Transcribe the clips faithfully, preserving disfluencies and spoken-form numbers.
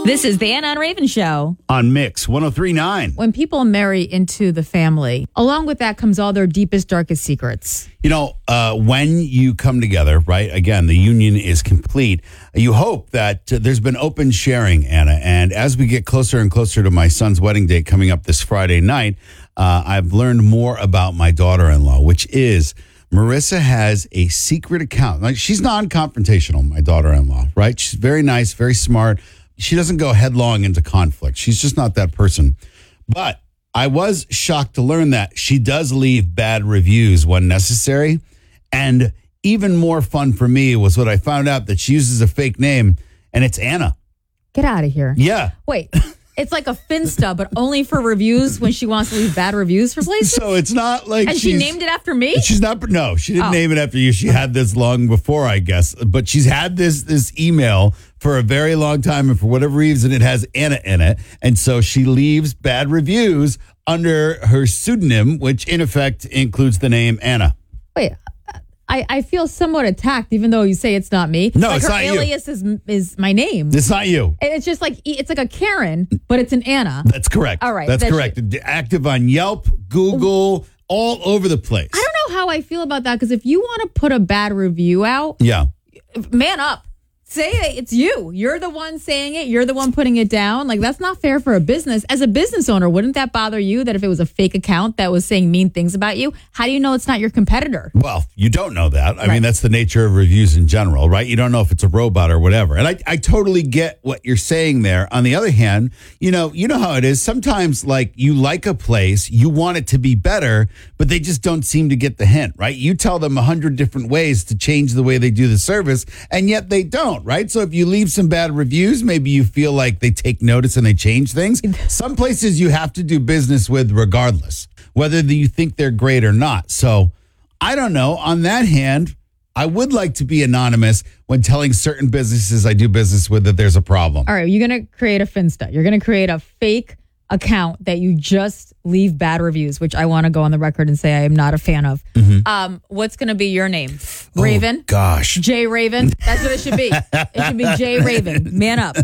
This is the Anna and Raven Show. On Mix one oh three point nine. When people marry into the family, along with that comes all their deepest, darkest secrets. You know, uh, when you come together, right, again, the union is complete. You hope that uh, there's been open sharing, Anna. And as we get closer and closer to my son's wedding date coming up this Friday night, uh, I've learned more about my daughter-in-law, which is Marissa has a secret account. Like, she's non-confrontational, my daughter-in-law, right? She's very nice, very smart. She doesn't go headlong into conflict. She's just not that person. But I was shocked to learn that she does leave bad reviews when necessary. And even more fun for me was what I found out that she uses a fake name, and it's Anna. Get out of here. Yeah. Wait, it's like a Finsta, but only for reviews when she wants to leave bad reviews for places? So it's not like And she named it after me? She's not, no, she didn't Oh. name it after you. She had this long before, I guess. But she's had this this email for a very long time, and for whatever reason, it has Anna in it. And so she leaves bad reviews under her pseudonym, which in effect includes the name Anna. Wait, I, I feel somewhat attacked, even though you say it's not me. No, like it's her not you. alias is is my name. It's not you. And it's just like, it's like a Karen, but it's an Anna. That's correct. All right, That's that's correct. Active on Yelp, Google, all over the place. I don't know how I feel about that, because if you want to put a bad review out, Yeah. man up. Say it, it's you. You're the one saying it. You're the one putting it down. Like, that's not fair for a business. As a business owner, wouldn't that bother you that if it was a fake account that was saying mean things about you? How do you know it's not your competitor? Well, you don't know that. I Right. mean, that's the nature of reviews in general, right? You don't know if it's a robot or whatever. And I, I totally get what you're saying there. On the other hand, you know, you know how it is. Sometimes, like, you like a place, you want it to be better, but they just don't seem to get the hint, right? You tell them a hundred different ways to change the way they do the service, and yet they don't, right? So if you leave some bad reviews, maybe you feel like they take notice and they change things. Some places you have to do business with regardless, whether you think they're great or not. So I don't know. On that hand, I would like to be anonymous when telling certain businesses I do business with that there's a problem. All right, you're going to create a Finsta. You're going to create a fake account that you just leave bad reviews, which I want to go on the record and say I am not a fan of. Mm-hmm. Um, what's going to be your name? Raven? Oh, gosh. J Raven? That's what it should be. It should be J Raven. Man up.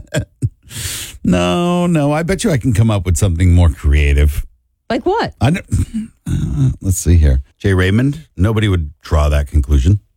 No, no. I bet you I can come up with something more creative. Like what? I don't, uh, let's see here. Jay Raymond? Nobody would draw that conclusion.